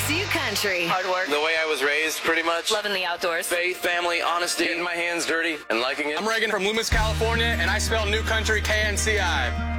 New Country. Hard work. The way I was raised, pretty much. Loving the outdoors. Faith, family, honesty, getting my hands dirty and liking it. I'm Reagan from Loomis, California, and I spell New Country KNCI.